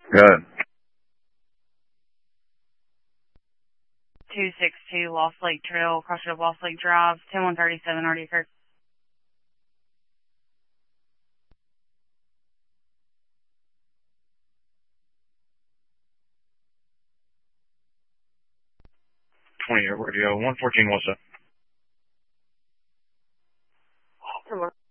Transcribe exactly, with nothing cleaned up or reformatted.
Good. two six two Lost Lake Trail, Crossroad Lost Lake Drive, ten one thirty-seven already occurred. twenty, radio, one fourteen, what's up? Come on.